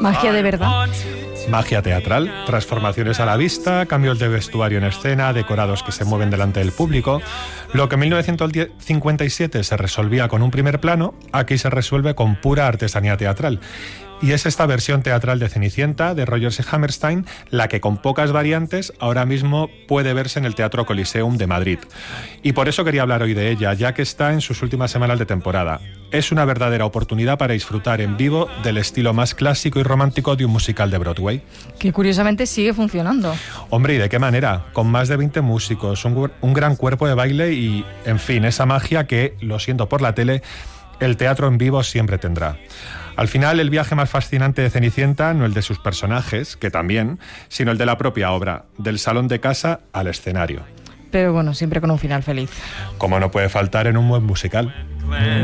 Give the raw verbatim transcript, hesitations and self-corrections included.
Magia de verdad. Magia teatral, transformaciones a la vista, cambios de vestuario en escena, decorados que se mueven delante del público. Lo que en mil novecientos cincuenta y siete se resolvía con un primer plano, aquí se resuelve con pura artesanía teatral. Y es esta versión teatral de Cenicienta, de Rodgers y Hammerstein, la que con pocas variantes ahora mismo puede verse en el Teatro Coliseum de Madrid. Y por eso quería hablar hoy de ella, ya que está en sus últimas semanas de temporada. Es una verdadera oportunidad para disfrutar en vivo del estilo más clásico y romántico de un musical de Broadway. Que curiosamente sigue funcionando. Hombre, ¿y de qué manera? Con más de veinte músicos, un, un gran cuerpo de baile y, en fin, esa magia que, lo siento por la tele, el teatro en vivo siempre tendrá. Al final, el viaje más fascinante de Cenicienta no el de sus personajes, que también, sino el de la propia obra, del salón de casa al escenario. Pero bueno, siempre con un final feliz. Como no puede faltar en un buen musical.